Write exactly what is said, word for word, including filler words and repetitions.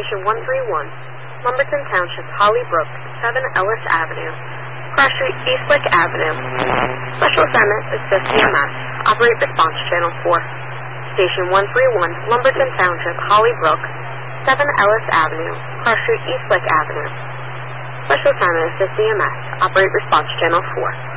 Station one three one, Lumberton Township, Hollybrook, seven Ellis Avenue, Cross Street, Eastwick Avenue. Special assignment is fifty M S. Operate response channel four. Station one three one, Lumberton Township, Hollybrook, seven Ellis Avenue, Cross Street, Eastwick Avenue. Special assignment is fifty M S. Operate response channel four.